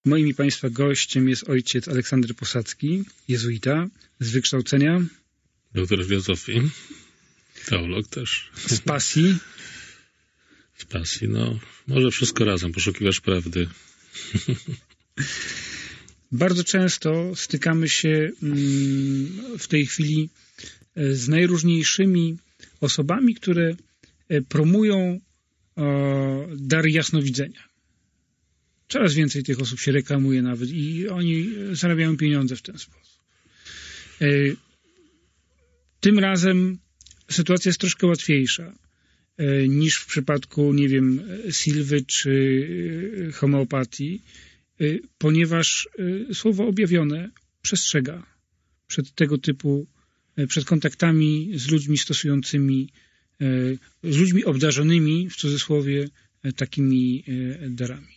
Moim i Państwa gościem jest ojciec Aleksander Posadzki, jezuita z wykształcenia. Doktor filozofii, teolog też. Z pasji. Z pasji, no może wszystko razem, poszukiwasz prawdy. Bardzo często stykamy się w tej chwili z najróżniejszymi osobami, które promują dar jasnowidzenia. Coraz więcej tych osób się reklamuje nawet i oni zarabiają pieniądze w ten sposób. Tym razem sytuacja jest troszkę łatwiejsza niż w przypadku, nie wiem, Silwy czy homeopatii, ponieważ słowo objawione przestrzega przed tego typu, przed kontaktami z ludźmi stosującymi, z ludźmi obdarzonymi, w cudzysłowie, takimi darami.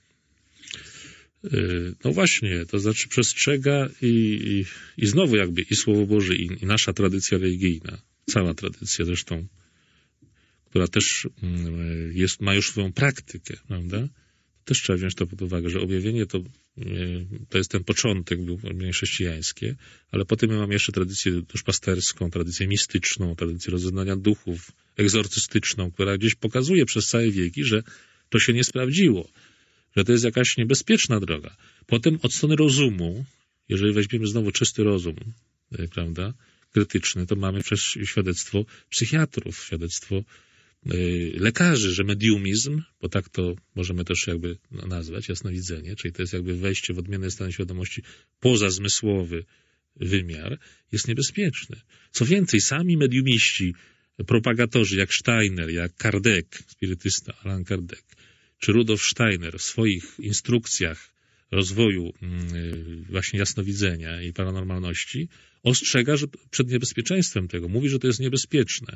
No właśnie, to znaczy przestrzega i znowu jakby i Słowo Boże, i nasza tradycja religijna, cała tradycja zresztą, która też ma już swoją praktykę, prawda? Też trzeba wziąć to pod uwagę, że objawienie to jest ten początek, objawienie chrześcijańskie, ale potem my mamy jeszcze tradycję duszpasterską, tradycję mistyczną, tradycję rozeznania duchów, egzorcystyczną, która gdzieś pokazuje przez całe wieki, że to się nie sprawdziło, że to jest jakaś niebezpieczna droga. Potem od strony rozumu, jeżeli weźmiemy znowu czysty rozum, prawda, krytyczny, to mamy przecież świadectwo psychiatrów, świadectwo lekarzy, że mediumizm, bo tak to możemy też jakby nazwać, jasnowidzenie, czyli to jest jakby wejście w odmienny stan świadomości poza zmysłowy wymiar, jest niebezpieczny. Co więcej, sami mediumiści, propagatorzy jak Steiner, jak Kardec, spirytysta Allan Kardec, czy Rudolf Steiner w swoich instrukcjach rozwoju właśnie jasnowidzenia i paranormalności ostrzega przed niebezpieczeństwem tego. Mówi, że to jest niebezpieczne,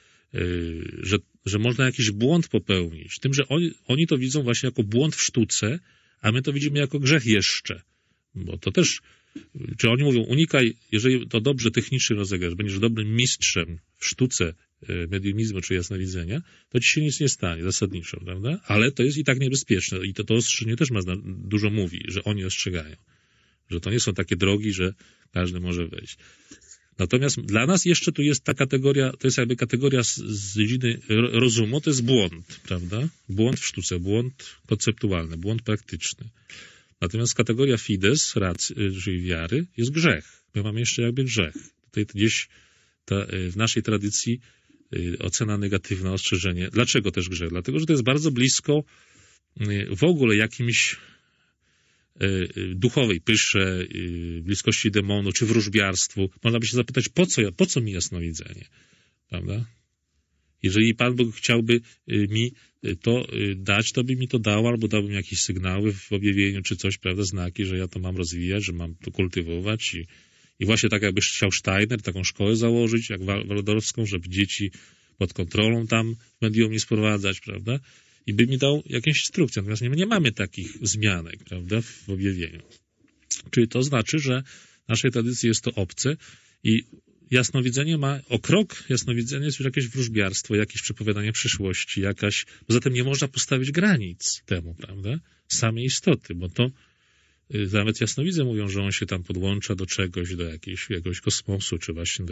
że można jakiś błąd popełnić. Tym, że oni to widzą właśnie jako błąd w sztuce, a my to widzimy jako grzech jeszcze. Bo to też, czy oni mówią, unikaj, jeżeli to dobrze technicznie rozegrasz, będziesz dobrym mistrzem w sztuce mediumizmu czy jasnowidzenia, to ci się nic nie stanie, zasadniczo, prawda? Ale to jest i tak niebezpieczne. I to ostrzeżenie też dużo mówi, że oni ostrzegają. Że to nie są takie drogi, że każdy może wejść. Natomiast dla nas jeszcze tu jest ta kategoria, to jest jakby kategoria z dziedziny rozumu, to jest błąd, prawda? Błąd w sztuce, błąd konceptualny, błąd praktyczny. Natomiast kategoria fides, czyli wiary, jest grzech. My mamy jeszcze jakby grzech. Tutaj gdzieś w naszej tradycji ocena negatywna, ostrzeżenie. Dlaczego też grzech? Dlatego, że to jest bardzo blisko w ogóle jakimś duchowej pysze, bliskości demonu, czy wróżbiarstwu. Można by się zapytać, po co mi jasnowidzenie? Prawda? Jeżeli Pan Bóg chciałby mi to dać, to by mi to dał, albo dałby mi jakieś sygnały w objawieniu, czy coś, prawda, znaki, że ja to mam rozwijać, że mam to kultywować i właśnie tak jakby chciał Steiner taką szkołę założyć, jak waldorfską, żeby dzieci pod kontrolą tam medium nie sprowadzać, prawda? I by mi dał jakieś instrukcje. Natomiast nie mamy takich zmianek, prawda, w objawieniu. Czyli to znaczy, że naszej tradycji jest to obce i jasnowidzenie o krok jasnowidzenie jest już jakieś wróżbiarstwo, jakieś przepowiadanie przyszłości, poza tym nie można postawić granic temu, prawda, z samej istoty, bo to nawet jasnowidze mówią, że on się tam podłącza do czegoś, do jakiegoś kosmosu, czy właśnie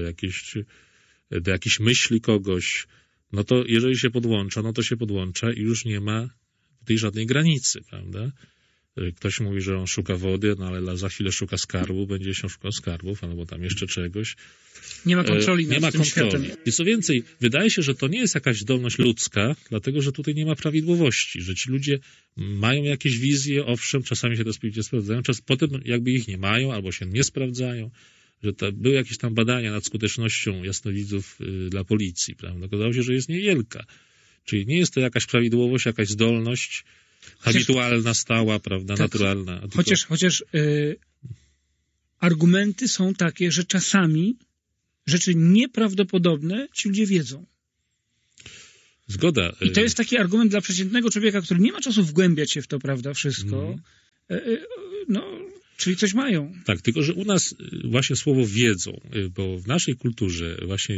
do jakiejś myśli kogoś. No to jeżeli się podłącza, no to się podłącza i już nie ma tutaj żadnej granicy, prawda? Ktoś mówi, że on szuka wody, no ale za chwilę szuka skarbu, będzie się szukał skarbów, albo tam jeszcze czegoś. Nie ma kontroli nad tym światem. I co więcej, wydaje się, że to nie jest jakaś zdolność ludzka, dlatego że tutaj nie ma prawidłowości, że ci ludzie mają jakieś wizje, owszem, czasami się to sprawdzają, potem jakby ich nie mają, albo się nie sprawdzają, że były jakieś tam badania nad skutecznością jasnowidzów dla policji, prawda? Okazało się, że jest niewielka. Czyli nie jest to jakaś prawidłowość, jakaś zdolność habitualna, stała, prawda, tak, naturalna. Chociaż argumenty są takie, że czasami rzeczy nieprawdopodobne ci ludzie wiedzą. Zgoda. I to jest taki argument dla przeciętnego człowieka, który nie ma czasu wgłębiać się w to, prawda, wszystko. Czyli coś mają. Tak, tylko że u nas właśnie słowo wiedzą, bo w naszej kulturze właśnie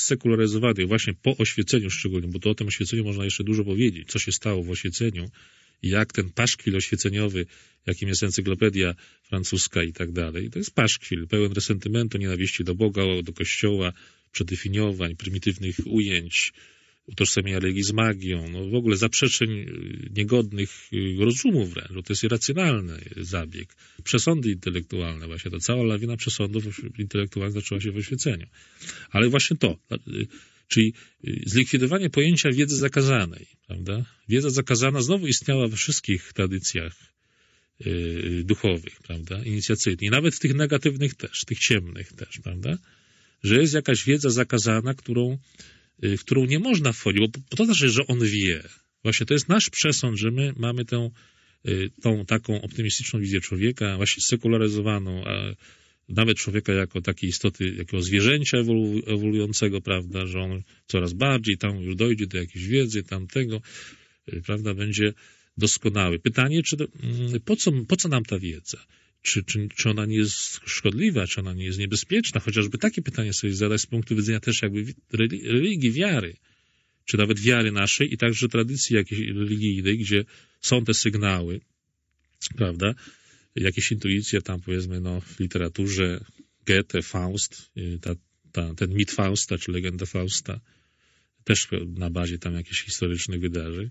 zesekularyzowanej, właśnie po oświeceniu szczególnie, bo to o tym oświeceniu można jeszcze dużo powiedzieć, co się stało w oświeceniu i jak ten paszkwil oświeceniowy, jakim jest encyklopedia francuska i tak dalej, to jest paszkwil pełen resentymentu, nienawiści do Boga, do Kościoła, przedefiniowań, prymitywnych ujęć, utożsamienia religii z magią, no w ogóle zaprzeczeń niegodnych rozumu wręcz, bo to jest irracjonalny zabieg. Przesądy intelektualne właśnie, to cała lawina przesądów intelektualnych zaczęła się w oświeceniu. Ale właśnie to, czyli zlikwidowanie pojęcia wiedzy zakazanej, prawda? Wiedza zakazana znowu istniała we wszystkich tradycjach duchowych, prawda? Inicjacyjnych. I nawet w tych negatywnych też, tych ciemnych też, prawda? Że jest jakaś wiedza zakazana, w którą nie można wchodzić, bo to znaczy, że on wie. Właśnie to jest nasz przesąd, że my mamy tą taką optymistyczną wizję człowieka, właśnie sekularyzowaną, a nawet człowieka jako takiej istoty, jako zwierzęcia ewoluującego, prawda, że on coraz bardziej tam już dojdzie do jakiejś wiedzy, tamtego, prawda, będzie doskonały. Pytanie, po co nam ta wiedza? Czy ona nie jest szkodliwa, czy ona nie jest niebezpieczna? Chociażby takie pytanie sobie zadać z punktu widzenia też jakby religii, wiary, czy nawet wiary naszej i także tradycji jakiejś religijnej, gdzie są te sygnały, prawda? Jakieś intuicje tam, powiedzmy, no, w literaturze Goethe, Faust, ten mit Fausta, czy legenda Fausta, też na bazie tam jakichś historycznych wydarzeń,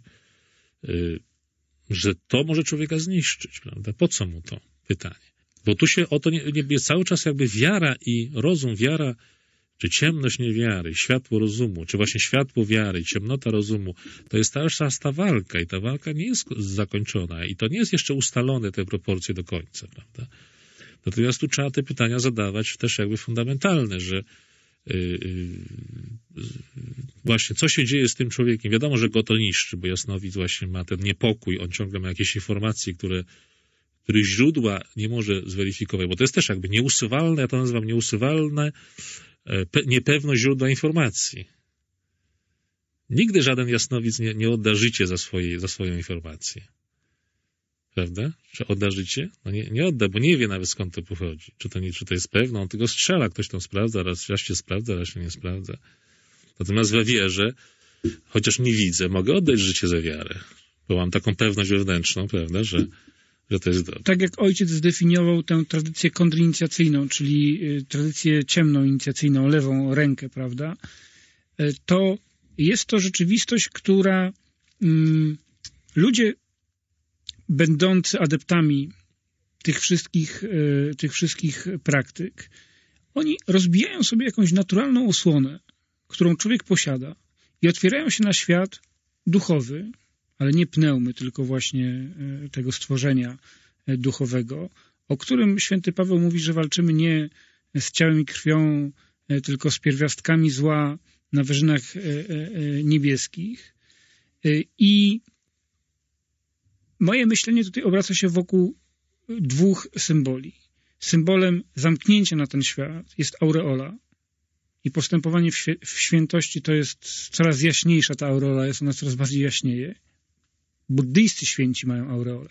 że to może człowieka zniszczyć, prawda? Po co mu to? Pytanie. Bo tu się o to nie jest cały czas jakby wiara i rozum, wiara, czy ciemność niewiary, światło rozumu, czy właśnie światło wiary, ciemnota rozumu, to jest cały czas ta walka i ta walka nie jest zakończona i to nie jest jeszcze ustalone te proporcje do końca, prawda? Natomiast tu trzeba te pytania zadawać też jakby fundamentalne, że właśnie co się dzieje z tym człowiekiem. Wiadomo, że go to niszczy, bo jasnowidz właśnie ma ten niepokój, on ciągle ma jakieś informacje, których źródła nie może zweryfikować, bo to jest też jakby nieusuwalne, ja to nazywam nieusuwalne, niepewność źródła informacji. Nigdy żaden jasnowidz nie odda życie za swoją informację. Prawda? Czy odda życie? No nie odda, bo nie wie nawet skąd to pochodzi. Czy to jest pewne? On tylko strzela, ktoś tam sprawdza, raz się sprawdza, raz się nie sprawdza. Natomiast we wierze, chociaż nie widzę, mogę oddać życie za wiarę, bo mam taką pewność wewnętrzną, prawda, że to jest dobre. Tak jak ojciec zdefiniował tę tradycję kontrinicjacyjną, czyli tradycję ciemną inicjacyjną, lewą rękę, prawda, to jest to rzeczywistość, która ludzie będący adeptami tych wszystkich praktyk, oni rozbijają sobie jakąś naturalną osłonę, którą człowiek posiada i otwierają się na świat duchowy, ale nie pneumy, tylko właśnie tego stworzenia duchowego, o którym święty Paweł mówi, że walczymy nie z ciałem i krwią, tylko z pierwiastkami zła na wyżynach niebieskich. I moje myślenie tutaj obraca się wokół dwóch symboli. Symbolem zamknięcia na ten świat jest aureola i postępowanie w świętości to jest coraz jaśniejsza ta aureola, ona coraz bardziej jaśnieje. Buddyjscy święci mają aureolę.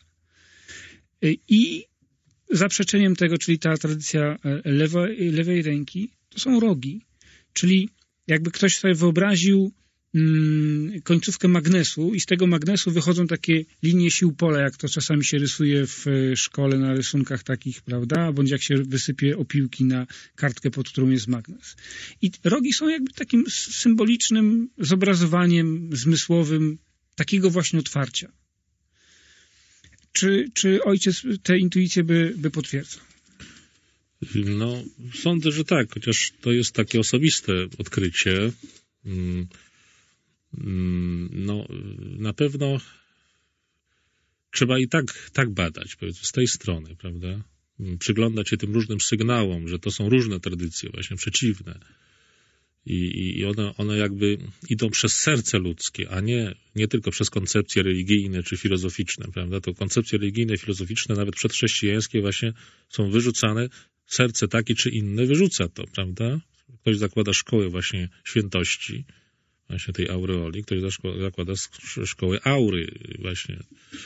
I zaprzeczeniem tego, czyli ta tradycja lewej ręki, to są rogi. Czyli jakby ktoś sobie wyobraził końcówkę magnesu i z tego magnesu wychodzą takie linie sił pola, jak to czasami się rysuje w szkole na rysunkach takich, prawda? Bądź jak się wysypie opiłki na kartkę, pod którą jest magnes. I rogi są jakby takim symbolicznym zobrazowaniem zmysłowym takiego właśnie otwarcia. Czy ojciec tę intuicję by potwierdzał? No, sądzę, że tak, chociaż to jest takie osobiste odkrycie. No, na pewno trzeba i tak badać, powiedzmy, z tej strony, prawda? Przyglądać się tym różnym sygnałom, że to są różne tradycje, właśnie przeciwne. I one jakby idą przez serce ludzkie, a nie tylko przez koncepcje religijne czy filozoficzne, prawda? To koncepcje religijne, filozoficzne, nawet przedchrześcijańskie właśnie są wyrzucane, serce takie czy inne wyrzuca to, prawda? Ktoś zakłada szkołę właśnie świętości, właśnie tej aureoli, ktoś zakłada szkołę aury właśnie.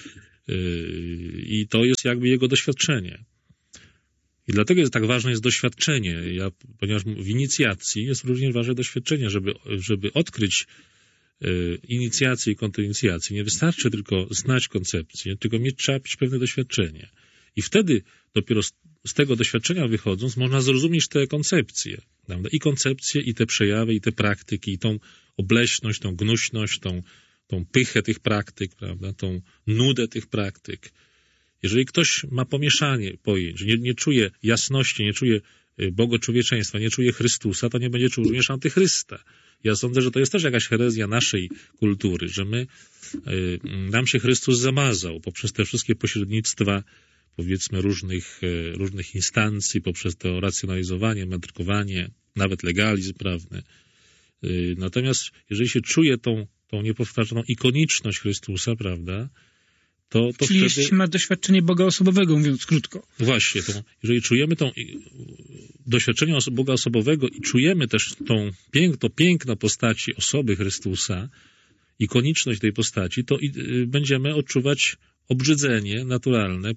I to jest jakby jego doświadczenie. I dlatego jest tak ważne jest doświadczenie, ponieważ w inicjacji jest również ważne doświadczenie, żeby odkryć inicjacji i kontrinicjacji. Nie wystarczy tylko znać koncepcję, tylko trzeba mieć pewne doświadczenie. I wtedy dopiero z tego doświadczenia wychodząc można zrozumieć te koncepcje. Prawda? I koncepcje, i te przejawy, i te praktyki, i tą obleśność, tą gnuśność, tą pychę tych praktyk, prawda? Tą nudę tych praktyk. Jeżeli ktoś ma pomieszanie pojęć, nie czuje jasności, nie czuje bogoczłowieczeństwa, nie czuje Chrystusa, to nie będzie czuł również antychrysta. Ja sądzę, że to jest też jakaś herezja naszej kultury, że nam się Chrystus zamazał poprzez te wszystkie pośrednictwa, powiedzmy, różnych instancji, poprzez to racjonalizowanie, metrykowanie, nawet legalizm prawny. Natomiast jeżeli się czuje tą niepowtarzalną ikoniczność Chrystusa, prawda, to czyli wtedy... jeśli ma doświadczenie Boga osobowego, mówiąc krótko. Właśnie, jeżeli czujemy to doświadczenie Boga osobowego i czujemy też to piękno postaci osoby Chrystusa, ikoniczność tej postaci, to będziemy odczuwać obrzydzenie naturalne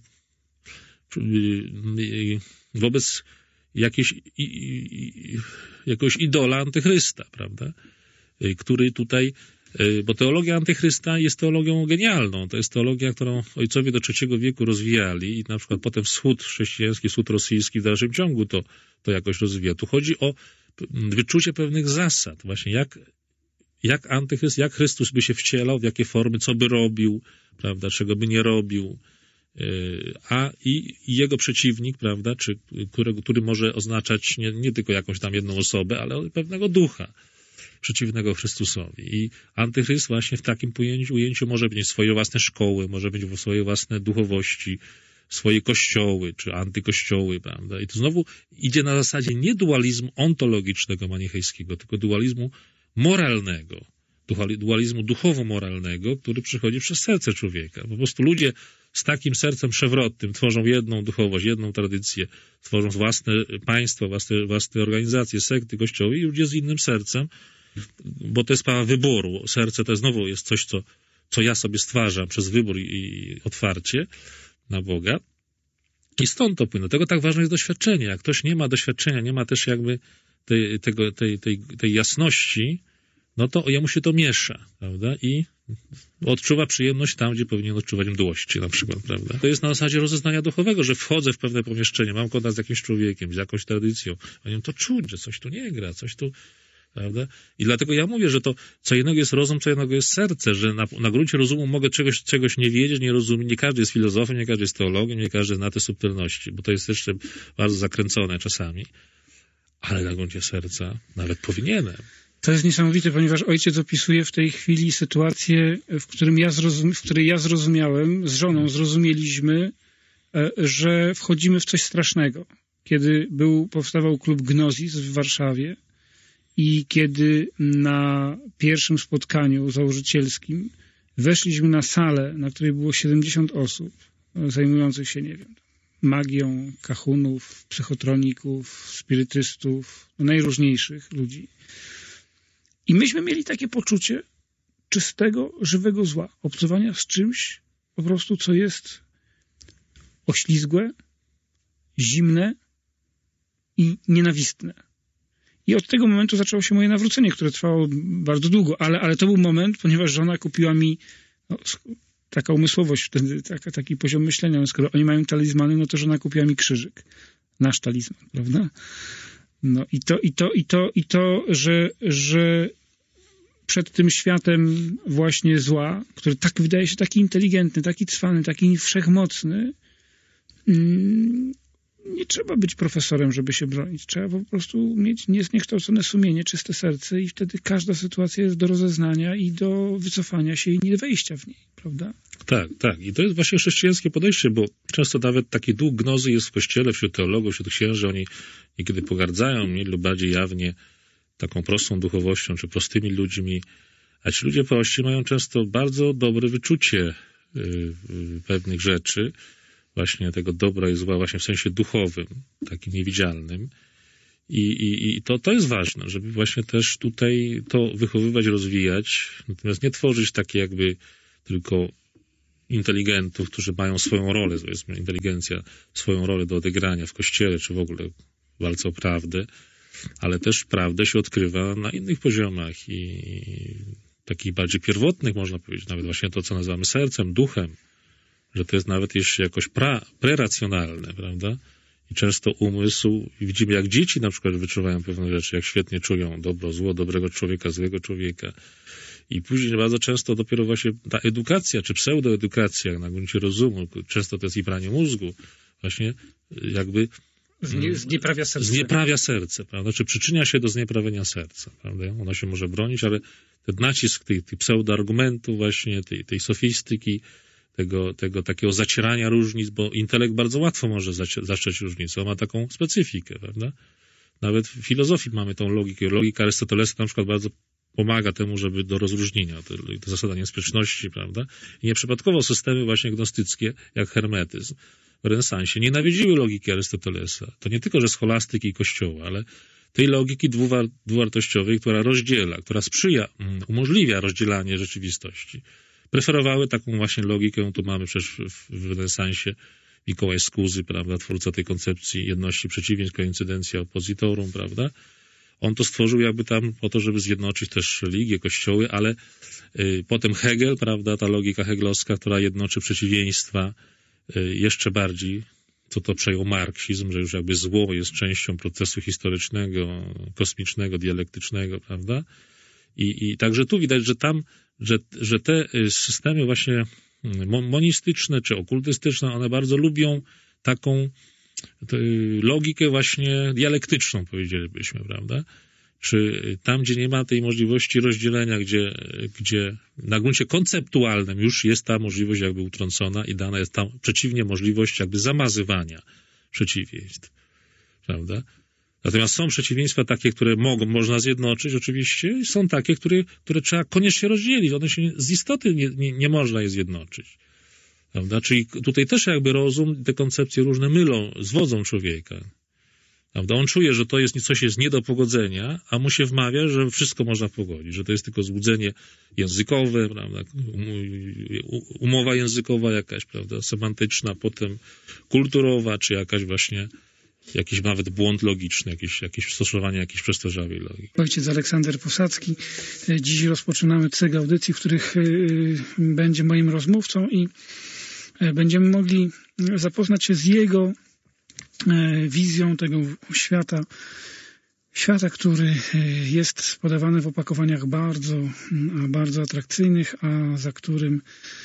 wobec jakiegoś idola antychrysta, prawda? Który tutaj, bo teologia antychrysta jest teologią genialną. To jest teologia, którą ojcowie do III wieku rozwijali i na przykład potem wschód chrześcijański, wschód rosyjski w dalszym ciągu to jakoś rozwija. Tu chodzi o wyczucie pewnych zasad. Właśnie jak Chrystus by się wcielał, w jakie formy, co by robił, prawda, czego by nie robił. I jego przeciwnik, prawda, który może oznaczać nie tylko jakąś tam jedną osobę, ale pewnego ducha przeciwnego Chrystusowi. I antychryst właśnie w takim ujęciu może mieć swoje własne szkoły, może mieć swoje własne duchowości, swoje kościoły, czy antykościoły, prawda. I to znowu idzie na zasadzie nie dualizmu ontologicznego manichejskiego, tylko dualizmu moralnego, dualizmu duchowo-moralnego, który przychodzi przez serce człowieka. Po prostu ludzie z takim sercem przewrotnym tworzą jedną duchowość, jedną tradycję, tworzą własne państwa, własne organizacje, sekty, kościoły i ludzie z innym sercem, bo to jest sprawa wyboru. Serce to znowu jest coś, co ja sobie stwarzam przez wybór i otwarcie na Boga. I stąd to płynie. Dlatego tak ważne jest doświadczenie. Jak ktoś nie ma doświadczenia, nie ma też jakby tej jasności, no to jemu się to miesza, prawda? I odczuwa przyjemność tam, gdzie powinien odczuwać mdłości na przykład, prawda? To jest na zasadzie rozeznania duchowego, że wchodzę w pewne pomieszczenie, mam kontakt z jakimś człowiekiem, z jakąś tradycją, a nim to czuć, że coś tu nie gra, coś tu, prawda? I dlatego ja mówię, że to co innego jest rozum, co innego jest serce, że na gruncie rozumu mogę czegoś nie wiedzieć, nie rozumieć, nie każdy jest filozofem, nie każdy jest teologiem, nie każdy zna te subtelności, bo to jest jeszcze bardzo zakręcone czasami, ale na gruncie serca nawet powinienem. To jest niesamowite, ponieważ ojciec opisuje w tej chwili sytuację, w której ja zrozumiałem, z żoną zrozumieliśmy, że wchodzimy w coś strasznego. Kiedy powstawał klub Gnosis w Warszawie i kiedy na pierwszym spotkaniu założycielskim weszliśmy na salę, na której było 70 osób zajmujących się, nie wiem, magią, kahunów, psychotroników, spirytystów, najróżniejszych ludzi. I myśmy mieli takie poczucie czystego, żywego zła. Obcowania z czymś po prostu, co jest oślizgłe, zimne i nienawistne. I od tego momentu zaczęło się moje nawrócenie, które trwało bardzo długo, ale to był moment, ponieważ żona kupiła mi taka umysłowość wtedy, taki poziom myślenia. No, skoro oni mają talizmany, no to żona kupiła mi krzyżyk. Nasz talizman, prawda? No i to, że przed tym światem właśnie zła, który tak wydaje się taki inteligentny, taki cwany, taki wszechmocny, nie trzeba być profesorem, żeby się bronić. Trzeba po prostu mieć zniekształcone sumienie, czyste serce i wtedy każda sytuacja jest do rozeznania i do wycofania się i nie do wejścia w niej, prawda? Tak. I to jest właśnie chrześcijańskie podejście, bo często nawet taki duch gnozy jest w kościele, wśród teologów, wśród księży. Oni niekiedy pogardzają mniej lub bardziej jawnie taką prostą duchowością, czy prostymi ludźmi. A ci ludzie prości mają często bardzo dobre wyczucie pewnych rzeczy, właśnie tego dobra i zła, właśnie w sensie duchowym, takim niewidzialnym. I to jest ważne, żeby właśnie też tutaj to wychowywać, rozwijać, natomiast nie tworzyć takie jakby tylko inteligentów, którzy mają swoją rolę, powiedzmy, inteligencja, swoją rolę do odegrania w kościele, czy w ogóle w walce o prawdę, ale też prawdę się odkrywa na innych poziomach i takich bardziej pierwotnych, można powiedzieć, nawet właśnie to, co nazywamy sercem, duchem, że to jest nawet jeszcze jakoś preracjonalne, prawda? I często umysł, i widzimy, jak dzieci na przykład wyczuwają pewne rzeczy, jak świetnie czują dobro, zło, dobrego człowieka, złego człowieka. I później bardzo często dopiero właśnie ta edukacja, czy pseudoedukacja na gruncie rozumu, często to jest i pranie mózgu, właśnie jakby znieprawia serce, prawda? Czy przyczynia się do znieprawienia serca, prawda? Ono się może bronić, ale ten nacisk tych pseudoargumentów właśnie, tej sofistyki, tego takiego zacierania różnic, bo intelekt bardzo łatwo może zacząć różnicę. On ma taką specyfikę, prawda? Nawet w filozofii mamy tą logikę. Logika Arystotelesa na przykład bardzo pomaga temu, żeby do rozróżnienia. To zasada niesprzeczności, prawda? I nieprzypadkowo systemy właśnie gnostyckie, jak hermetyzm w renesansie, nienawidziły logiki Arystotelesa. To nie tylko, że scholastyki i kościoła, ale tej logiki dwuwartościowej, która rozdziela, która umożliwia rozdzielanie rzeczywistości. Preferowały taką właśnie logikę, tu mamy przecież w renesansie Mikołaj Skuzy, prawda, twórca tej koncepcji jedności przeciwieństw, koincydencja oppositorum, prawda. On to stworzył jakby tam po to, żeby zjednoczyć też religię, kościoły, ale potem Hegel, prawda, ta logika hegelowska, która jednoczy przeciwieństwa jeszcze bardziej, to przejął marksizm, że już jakby zło jest częścią procesu historycznego, kosmicznego, dialektycznego, prawda. I także tu widać, że te systemy właśnie monistyczne czy okultystyczne, one bardzo lubią taką logikę właśnie dialektyczną, powiedzielibyśmy, prawda? Czy tam, gdzie nie ma tej możliwości rozdzielenia, gdzie na gruncie konceptualnym już jest ta możliwość jakby utrącona i dana jest tam przeciwnie możliwość jakby zamazywania przeciwieństw, prawda? Natomiast są przeciwieństwa takie, które można zjednoczyć oczywiście, i są takie, które trzeba koniecznie rozdzielić. One się z istoty nie można je zjednoczyć. Prawda? Czyli tutaj też jakby rozum, te koncepcje różne mylą, zwodzą człowieka. Prawda? On czuje, że to jest coś jest nie do pogodzenia, a mu się wmawia, że wszystko można pogodzić, że to jest tylko złudzenie językowe, prawda? Umowa językowa jakaś, prawda? Semantyczna, potem kulturowa, czy jakaś właśnie jakiś nawet błąd logiczny, jakieś stosowanie jakiejś przestarzawej logiki. Ojciec Aleksander Posadzki. Dziś rozpoczynamy cykl audycji, w których będzie moim rozmówcą i będziemy mogli zapoznać się z jego wizją tego świata, który jest podawany w opakowaniach bardzo atrakcyjnych, a za którym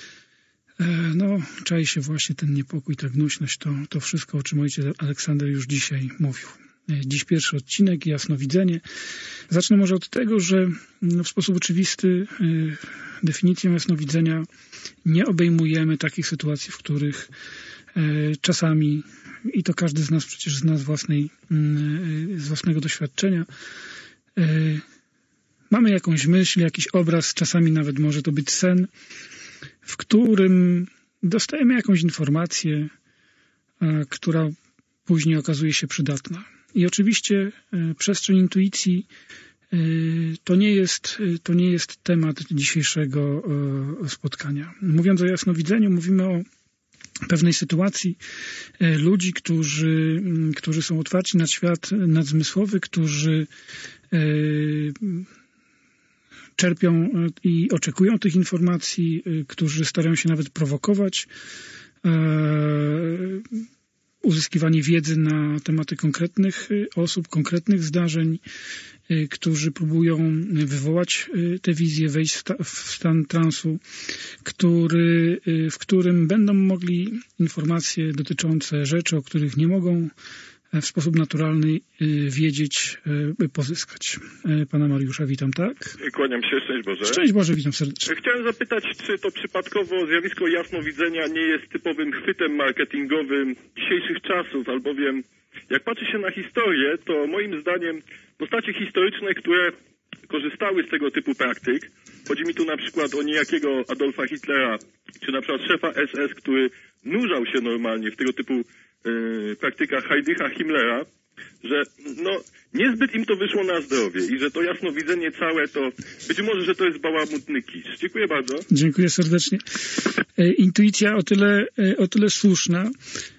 czai się właśnie ten niepokój, ta gnuśność, to wszystko, o czym ojciec Aleksander już dzisiaj mówił. Dziś pierwszy odcinek, jasnowidzenie. Zacznę może od tego, że w sposób oczywisty definicją jasnowidzenia nie obejmujemy takich sytuacji, w których czasami, i to każdy z nas przecież zna z własnego doświadczenia, mamy jakąś myśl, jakiś obraz, czasami nawet może to być sen, w którym dostajemy jakąś informację, która później okazuje się przydatna. I oczywiście przestrzeń intuicji to nie jest temat dzisiejszego spotkania. Mówiąc o jasnowidzeniu, mówimy o pewnej sytuacji ludzi, którzy są otwarci na świat nadzmysłowy, którzy czerpią i oczekują tych informacji, którzy starają się nawet prowokować uzyskiwanie wiedzy na tematy konkretnych osób, konkretnych zdarzeń, którzy próbują wywołać te wizje, wejść w stan transu, w którym będą mogli informacje dotyczące rzeczy, o których nie mogą w sposób naturalny wiedzieć, pozyskać. Pana Mariusza, witam, tak? Kłaniam się, szczęść Boże. Szczęść Boże, witam serdecznie. Chciałem zapytać, czy to przypadkowo zjawisko jasnowidzenia nie jest typowym chwytem marketingowym dzisiejszych czasów, albowiem jak patrzy się na historię, to moim zdaniem postacie historyczne, które korzystały z tego typu praktyk, chodzi mi tu na przykład o niejakiego Adolfa Hitlera, czy na przykład szefa SS, który nurzał się normalnie w tego typu praktykach Heydricha Himmlera, że niezbyt im to wyszło na zdrowie i że to jasnowidzenie całe to być może, że to jest bałamutny kisz. Dziękuję bardzo. Dziękuję serdecznie. Intuicja o tyle słuszna,